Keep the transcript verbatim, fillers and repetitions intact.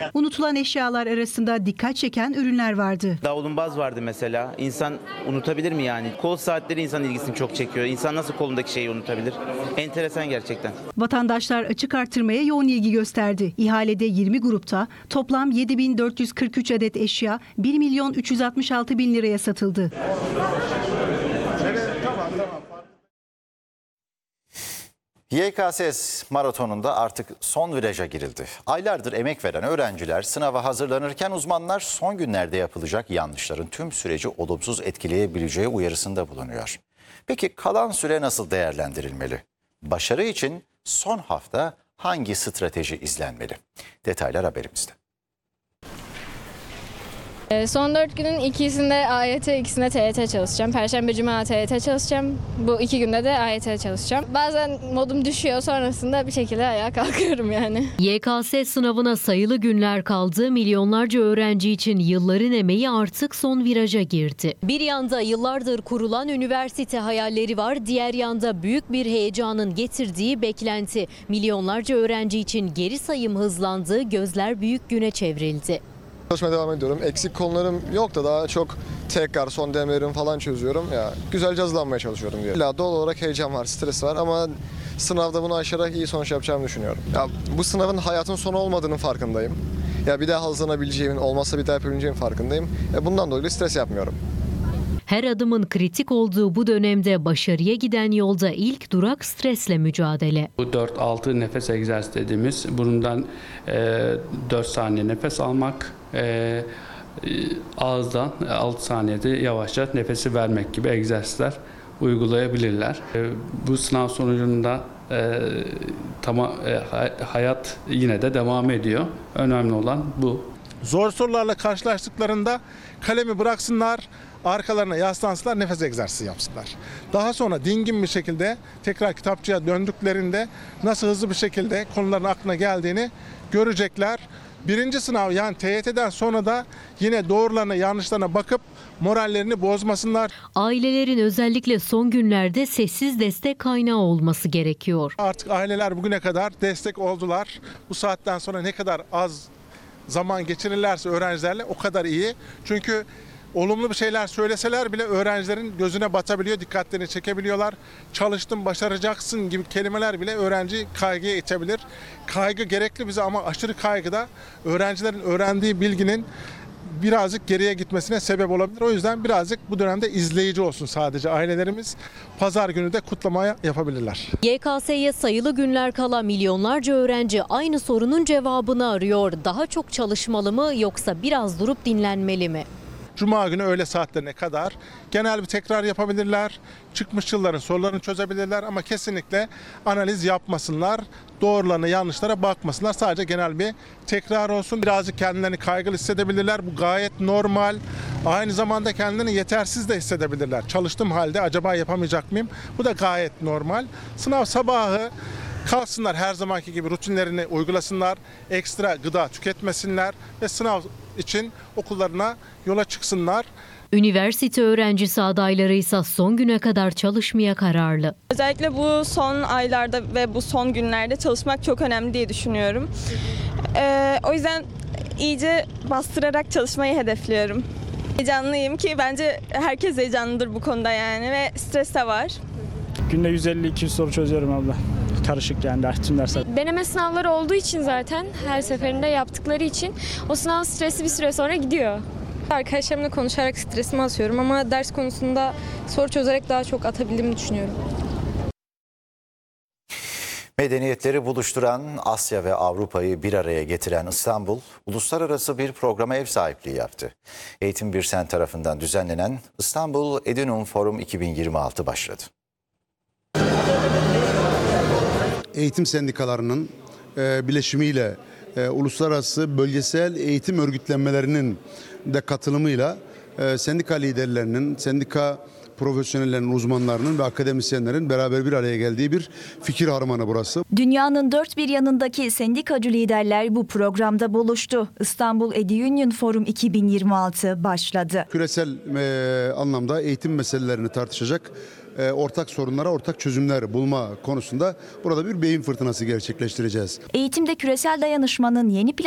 Unutulan eşyalar arasında dikkat çeken ürünler vardı. Davlumbaz vardı mesela. İnsan unutabilir mi yani? Kol saatleri insan ilgisini çok çekiyor. İnsan nasıl kolundaki şeyi unutabilir? Enteresan gerçekten. Vatandaşlar açık artırmaya yoğun ilgi gösterdi. İhalede yirmi grupta toplam yedi bin dört yüz kırk üç adet eşya bir milyon üç yüz altmış altı bin liraya satıldı. Y K S maratonunda artık son viraja girildi. Aylardır emek veren öğrenciler sınava hazırlanırken uzmanlar son günlerde yapılacak yanlışların tüm süreci olumsuz etkileyebileceği uyarısında bulunuyor. Peki kalan süre nasıl değerlendirilmeli? Başarı için son hafta hangi strateji izlenmeli? Detaylar haberimizde. Son dört günün ikisinde A Y T, ikisinde T Y T çalışacağım. Perşembe, Cuma T Y T çalışacağım. Bu iki günde de A Y T çalışacağım. Bazen modum düşüyor, sonrasında bir şekilde ayağa kalkıyorum yani. Y K S sınavına sayılı günler kaldı. Milyonlarca öğrenci için yılların emeği artık son viraja girdi. Bir yanda yıllardır kurulan üniversite hayalleri var. Diğer yanda büyük bir heyecanın getirdiği beklenti. Milyonlarca öğrenci için geri sayım hızlandı. Gözler büyük güne çevrildi. Çalışmaya devam ediyorum. Eksik konularım yok da daha çok tekrar son denemelerim falan çözüyorum. Ya güzelce hazırlanmaya çalışıyorum diye. İlla doğal olarak heyecan var, stres var ama sınavda bunu aşarak iyi sonuç yapacağımı düşünüyorum. Ya bu sınavın hayatın sonu olmadığının farkındayım. Ya bir daha hazırlanabileceğimin, olmazsa bir daha yapabileceğimin farkındayım. Ya bundan dolayı stres yapmıyorum. Her adımın kritik olduğu bu dönemde başarıya giden yolda ilk durak stresle mücadele. Bu dört altı nefes egzersizi dediğimiz burundan e, dört saniye nefes almak, e, ağızdan altı saniyede yavaşça nefesi vermek gibi egzersizler uygulayabilirler. E, bu sınav sonucunda e, tamam e, hayat yine de devam ediyor. Önemli olan bu. Zor sorularla karşılaştıklarında kalemi bıraksınlar, arkalarına yaslansınlar, nefes egzersizi yapsınlar. Daha sonra dingin bir şekilde tekrar kitapçıya döndüklerinde nasıl hızlı bir şekilde konuların aklına geldiğini görecekler. Birinci sınav yani T Y T'den sonra da yine doğrularına yanlışlarına bakıp morallerini bozmasınlar. Ailelerin özellikle son günlerde sessiz destek kaynağı olması gerekiyor. Artık aileler bugüne kadar destek oldular. Bu saatten sonra ne kadar az zaman geçirirlerse öğrencilerle o kadar iyi. Çünkü olumlu bir şeyler söyleseler bile öğrencilerin gözüne batabiliyor, dikkatlerini çekebiliyorlar. Çalıştın, başaracaksın gibi kelimeler bile öğrenci kaygıya itebilir. Kaygı gerekli bize ama aşırı kaygı da öğrencilerin öğrendiği bilginin birazcık geriye gitmesine sebep olabilir. O yüzden birazcık bu dönemde izleyici olsun sadece ailelerimiz. Pazar günü de kutlama yapabilirler. Y K S'ye sayılı günler kala milyonlarca öğrenci aynı sorunun cevabını arıyor. Daha çok çalışmalı mı yoksa biraz durup dinlenmeli mi? Cuma günü öğle saatlerine kadar genel bir tekrar yapabilirler. Çıkmış yılların sorularını çözebilirler ama kesinlikle analiz yapmasınlar. Doğrularına yanlışlara bakmasınlar. Sadece genel bir tekrar olsun. Birazcık kendilerini kaygılı hissedebilirler. Bu gayet normal. Aynı zamanda kendilerini yetersiz de hissedebilirler. Çalıştığım halde acaba yapamayacak mıyım? Bu da gayet normal. Sınav sabahı kalksınlar, her zamanki gibi rutinlerini uygulasınlar, ekstra gıda tüketmesinler ve sınav için okullarına yola çıksınlar. Üniversite öğrencisi adayları ise son güne kadar çalışmaya kararlı. Özellikle bu son aylarda ve bu son günlerde çalışmak çok önemli diye düşünüyorum. Ee, o yüzden iyice bastırarak çalışmayı hedefliyorum. Heyecanlıyım ki bence herkes heyecanlıdır bu konuda yani ve stres de var. Günde yüz elli iki yüz soru çözüyorum abla. Karışık yani tüm dersler. Deneme sınavları olduğu için zaten her seferinde yaptıkları için o sınav stresi bir süre sonra gidiyor. Arkadaşlarımla konuşarak stresimi atıyorum ama ders konusunda soru çözerek daha çok atabildiğimi düşünüyorum. Medeniyetleri buluşturan, Asya ve Avrupa'yı bir araya getiren İstanbul, uluslararası bir programa ev sahipliği yaptı. Eğitim Birsen tarafından düzenlenen İstanbul Edinum Forum iki bin yirmi altı başladı. Eğitim sendikalarının e, bileşimiyle e, uluslararası bölgesel eğitim örgütlenmelerinin de katılımıyla e, sendika liderlerinin, sendika profesyonellerinin, uzmanlarının ve akademisyenlerin beraber bir araya geldiği bir fikir harmanı burası. Dünyanın dört bir yanındaki sendikacı liderler bu programda buluştu. İstanbul Edunion Forum iki bin yirmi altı başladı. Küresel e, anlamda eğitim meselelerini tartışacak, e, ortak sorunlara ortak çözümler bulma konusunda burada bir beyin fırtınası gerçekleştireceğiz. Eğitimde küresel dayanışmanın yeni planı